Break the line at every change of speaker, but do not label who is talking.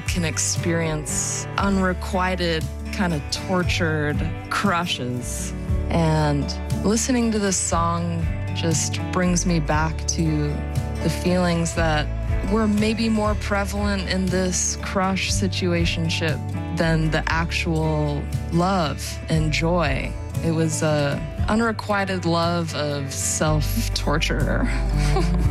can experience unrequited, kind of tortured crushes. And listening to this song just brings me back to the feelings that were maybe more prevalent in this crush situationship than the actual love and joy. It was a unrequited love of self-torture.